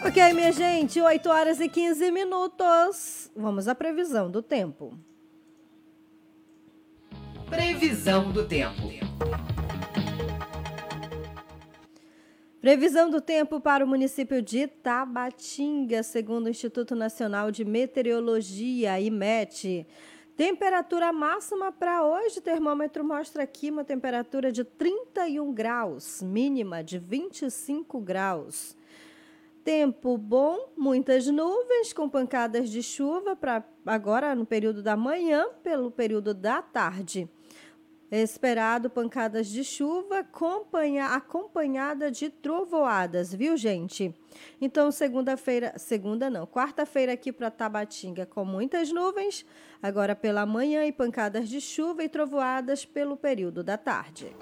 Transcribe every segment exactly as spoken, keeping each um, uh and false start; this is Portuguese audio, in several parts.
Ok, minha gente, oito horas e quinze minutos. Vamos à previsão do tempo. Previsão do tempo. Previsão do tempo para o município de Tabatinga, segundo o Instituto Nacional de Meteorologia, IMET. Temperatura máxima para hoje, o termômetro mostra aqui uma temperatura de trinta e um graus, mínima de vinte e cinco graus. Tempo bom, muitas nuvens com pancadas de chuva para agora no período da manhã, pelo período da tarde. Esperado pancadas de chuva acompanha, acompanhada de trovoadas, viu, gente? Então, segunda-feira, segunda não, quarta-feira aqui para Tabatinga com muitas nuvens, agora pela manhã e pancadas de chuva e trovoadas pelo período da tarde.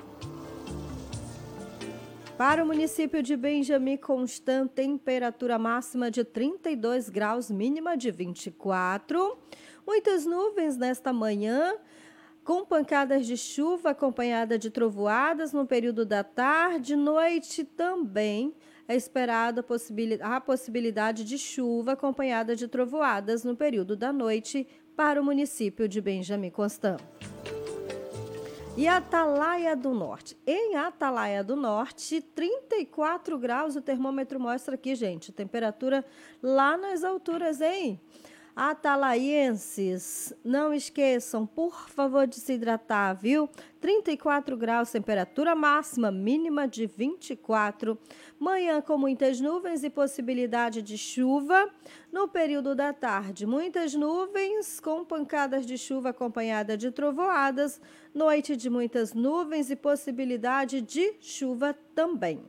Para o município de Benjamin Constant, temperatura máxima de trinta e dois graus, mínima de vinte e quatro. Muitas nuvens nesta manhã, com pancadas de chuva acompanhada de trovoadas no período da tarde. Noite também é esperada a possibilidade de chuva acompanhada de trovoadas no período da noite para o município de Benjamin Constant. E Atalaia do Norte. Em Atalaia do Norte, trinta e quatro graus, o termômetro mostra aqui, gente. Temperatura lá nas alturas, hein? Atalaienses, não esqueçam, por favor, de se hidratar, viu? trinta e quatro graus, temperatura máxima, mínima de vinte e quatro. Manhã com muitas nuvens e possibilidade de chuva. No período da tarde, muitas nuvens com pancadas de chuva acompanhada de trovoadas. Noite de muitas nuvens e possibilidade de chuva também.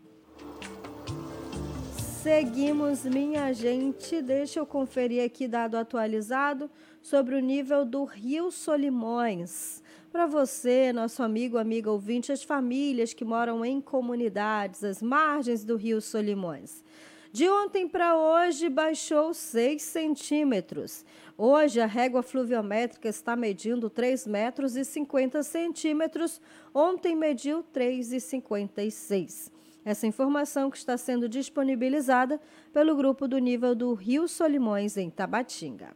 Seguimos, minha gente. Deixa eu conferir aqui dado atualizado sobre o nível do Rio Solimões. Para você, nosso amigo, amiga ouvinte, as famílias que moram em comunidades, às margens do Rio Solimões. De ontem para hoje, baixou seis centímetros. Hoje, a régua fluviométrica está medindo três metros e cinquenta centímetros. Ontem, mediu três e cinquenta e seis. Essa informação que está sendo disponibilizada pelo grupo do nível do Rio Solimões, em Tabatinga.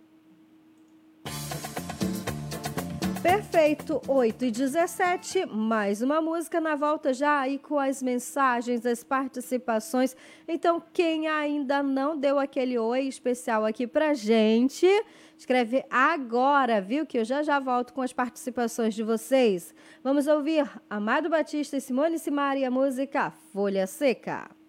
Perfeito, oito e dezessete, mais uma música na volta já aí com as mensagens, as participações. Então, quem ainda não deu aquele oi especial aqui pra gente, escreve agora, viu? Que eu já já volto com as participações de vocês. Vamos ouvir Amado Batista e Simone Simari, a música Folha Seca.